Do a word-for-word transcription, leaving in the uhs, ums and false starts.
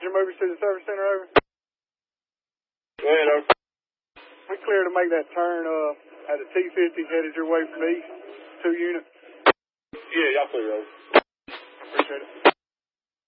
your movers to the service center, over? Go ahead, over. We clear to make that turn uh, at a T fifty headed your way from the east. Two units. Yeah, y'all clear, over. Appreciate it.